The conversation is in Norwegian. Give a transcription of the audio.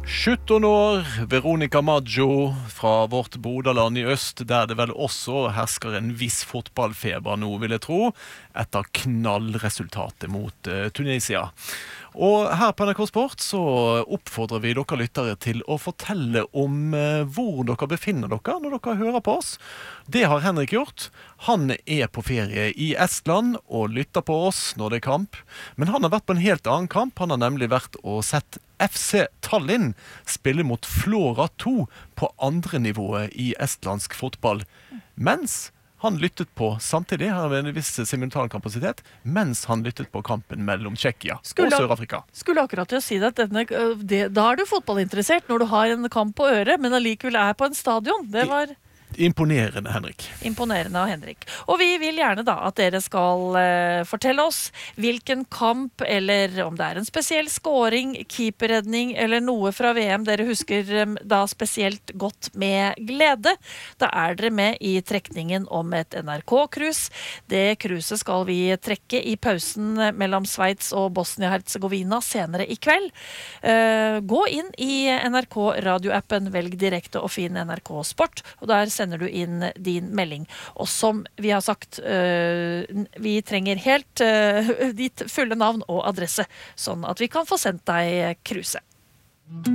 17 år, Veronica Maggio fra vårt broderland i øst, der det vel også hersker en viss fotballfeber nå, vil jeg tro, etter knallresultatet mot Tunisia. Og her på NRK Sport så oppfordrer vi dere lyttere til å fortelle om hvor dere befinner dere når dere hører på oss. Det har Henrik gjort. Han er på ferie i Estland og lytter på oss når det er kamp. Men han har vært på en helt annen kamp. Han har nemlig vært og sett FC Tallinn spille mot Flora 2 på andre nivået i estlandsk fotball. Mens han lyttet på samtidig, han har en viss simultankapasitet, mens han lyttet på kampen mellom Tsjekkia og Sør-Afrika. Skulle akkurat til å si at da er du fotballinteressert når du har en kamp på øret, men allikevel er på en stadion. Det var imponerende, Henrik. Imponerende av Henrik. Og vi vil gjerne da at dere skal fortelle oss hvilken kamp, eller om det er en spesiell scoring, keeperredning, eller noe fra VM dere husker da spesielt godt med glede. Da er dere med i trekningen om et NRK-krus. Det kruset skal vi trekke i pausen mellom Sveits og Bosnia-Herzegovina senere i kveld. Gå inn i NRK radioappen, velg direkte og fin NRK Sport, og der sender du inn din melding. Og som vi har sagt, vi trenger helt ditt fulle navn og adresse, sånn at vi kan få sendt deg kruset.